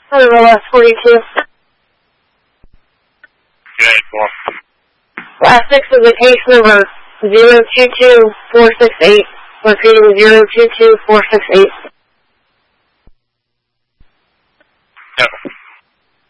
Last 42. Okay, cool. Last 6 of the case number 022468. Repeating 022468.